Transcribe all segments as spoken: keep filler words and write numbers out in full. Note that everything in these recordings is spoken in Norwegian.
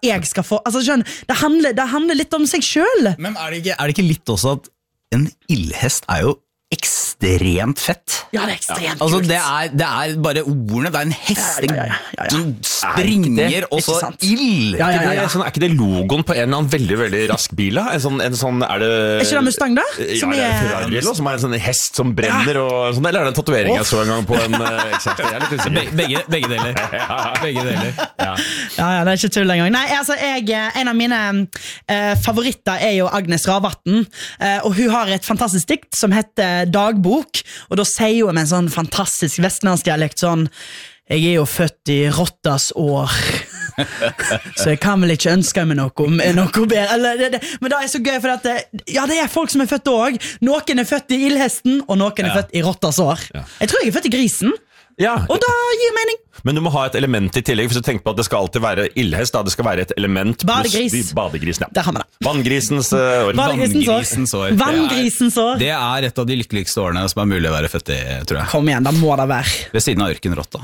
jeg skal få, altså skjønn, det handler, det handler litt om seg selv. Men er det ikke, er det ikke litt også at en ildhest er jo ekstremt fett. Ja, det er ekstremt altså, kult. det er, det er bare ordene, det er en hest ja, ja, ja, ja, ja. som springer, og så ild. Ja, ja, ja, ja. Er, sånn, er ikke det logoen på en eller annen veldig, veldig rask bil? En sånn, en sånn, er det... Er ikke det Mustang da? Som ja, det er Ferrari, eller, som er en sånn hest som brenner, ja. og sånn, eller er det en tatovering jeg så en gang på en eksempel? Jeg er litt usikker. Begge, begge deler. Begge deler. Ja. Ja, ja, det er ikke tull engang. Nei, altså, jeg, en av mine eh, favoritter er jo Agnes Ravatn, eh, og hun har et fantastisk dikt som heter Dagbok. Og da sier hun med en sånn fantastisk vestlandsdialekt sånn, jeg er jo født i Rottas år så jeg kan vel ikke ønske meg noe, noe bedre Eller, det, det, men det er så gøy for at det, ja, det er folk som er født også. Noen er født i ildhesten, og noen er ja. født i Rottas år. ja. Jeg tror jeg er født i grisen. Ja. Og da gir mening. Men du må ha et element i tillegg. Hvis du tenker på at det skal alltid være ildhest, da det skal være et element pluss Badegris. Badegrisen, ja. Der har man det. Vanngrisens år. Vanngrisens år. Vanngrisens år. Det er et av de lykkeligste årene som er mulig å være født i, tror jeg. Kom igjen, da må det være. Ved siden av ørkenrotta.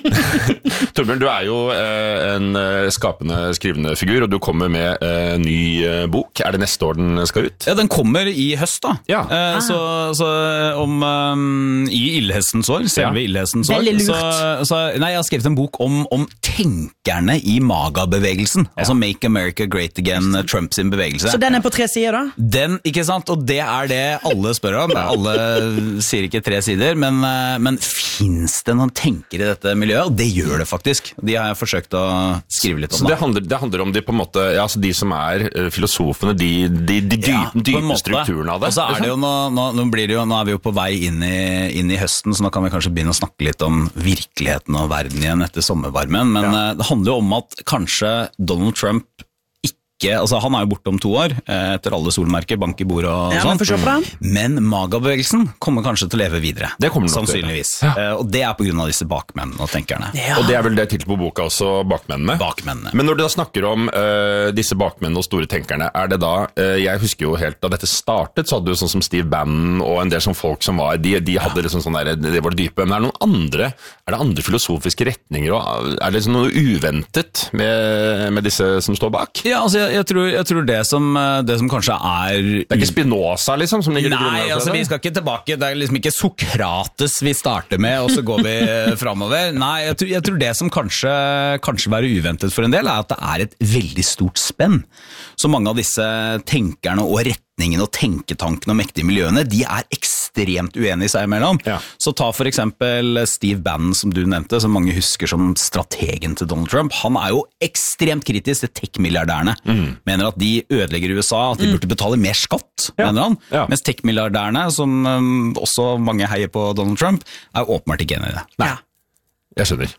Torbjørn, du er jo eh, en skapende, skrivende figur, og du kommer med en eh, ny eh, bok. Er det neste år den skal ut? Ja, den kommer i høst da. Ja. Eh, så, så om um, i ildhestens år, selve ja. ildhestens år. Veldig lurt. Så, så, nei, jeg har skrevet en bok om, om tenkerne i MAGA-bevegelsen. Ja. Altså Make America Great Again, Trump sin bevegelse. Så den er på tre sider da? Den, ikke sant? Og det er det alle spør om. Alle sier ikke tre sider, men, men finnes det noen tenker i dette miljøet? Og det gjør det faktisk. De har jeg forsøkt å skrive litt om. Så det handler, det handler om de på en måte, ja, altså de som er filosofene, de, de, de dype, ja, dype strukturene av det. Og så er det jo nå, nå, nå, blir det jo, nå er vi jo på vei inn i, inn i høsten, så nå kan vi kanskje begynne å snakke litt om virkeligheten og verden igjen etter sommervarmen, men ja. det handler jo om at kanskje Donald Trump ikke, altså han er jo borte om to år etter alle solmerker, bank i bordet og ja, sånt, men, men MAGA-bevegelsen kommer kanskje til å leve videre, det kommer sannsynligvis, ja. og det er på grunn av disse bakmennene og tenkerne. Ja. Og det er vel det til på boka også, bakmennene. bakmennene. Men når du da snakker om uh, disse bakmennene og store tenkerne, er det da, uh, jeg husker jo helt da dette startet, så hadde du sånn som Steve Bannon og en del sånn folk som var, de, de hadde ja. liksom sånn der, det var det dype, men er det noen andre, er det andre filosofiske retninger, og er det liksom noe uventet med, med disse som står bak? Ja, altså jeg, jeg, tror, jeg tror det som, det som kanskje er... Det er ikke Spinoza liksom som ligger i grunnen? Nei, altså vi skal ikke tilbake, det er liksom ikke Sokrates vi starter med, og så går vi fremover. Nei, jeg tror, jeg tror det som kanskje, kanskje være uventet for en del, er at det er et veldig stort spenn. Så mange av disse tenkerne og retningene og tenketankene og mektige miljøene, de er ekstremt uenige seg imellom. Ja. Så ta for eksempel Steve Bannon, som du nevnte, som mange husker som strategen til Donald Trump. Han er jo ekstremt kritisk til tech-milliardærene. Mm. Mener at de ødelegger U S A, at de mm. burde betale mer skatt, ja. mener han. Ja. Mens tech-milliardærene, som um, også mange heier på Donald Trump, er åpenbart ikke enig i det. Nei, jeg skjønner.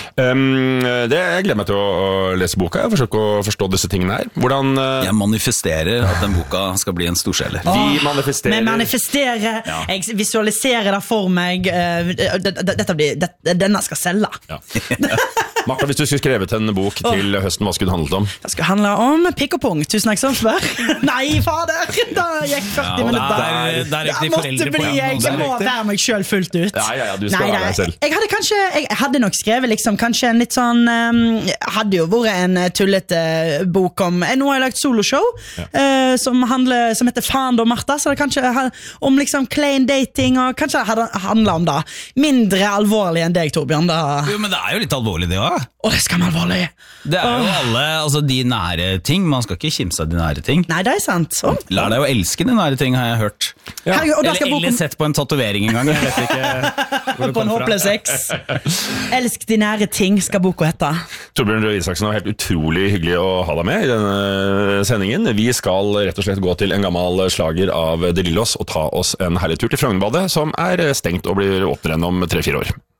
Um, det, jeg gleder meg til å lese boka og forsøke å forstå disse tingene her. Hvordan, uh... Jeg manifesterer at den boka skal bli en storselger. Vi manifesterer. Men manifesterer, ja. jeg visualiserer det for meg, uh, dette blir, det, denne skal selge. Ja. Martha, hvis du skulle skrevet en bok til høsten, hva skulle det handlet om? Det skulle handle om pikk og pung. Tusen takk som spør. Nei, fader! Da gikk førti ja, minutter. Der, der gikk de foreldre på igjen. Jeg, jeg må være meg selv fullt ut. Ja, ja, ja, du skal Nei, være deg selv. Jeg hadde kanskje, jeg hadde nok skrevet liksom, kanskje en litt sånn, um, hadde jo vært en tullete bok om, nå har jeg lagt soloshow, ja. uh, som, handler, som heter Faen da, Martha, så det kanskje om liksom klein dating, og kanskje det handler om det. Mindre alvorlig enn deg, Torbjørn. Da. Jo, men det er jo litt alvorlig det også. Å, det skal man alvorlig. Det er jo alle, altså de nære ting, man skal ikke kimse av de nære ting. Nei, det er sant. Så. Lær deg å elske de nære ting, har jeg hørt. Ja. Herregud, eller eller boken... sett på en tatovering en gang, jeg vet ikke. På en håpløs X. Elsk de nære ting, skal boka hette. Torbjørn Røe Isaksen, det var helt utrolig hyggelig å ha deg med i denne sendingen. Vi skal rett og slett gå til en gammel slager av De Lillos og ta oss en herlig tur til Frognerbadet, som er stengt og blir åpnet igjen om tre-fire år.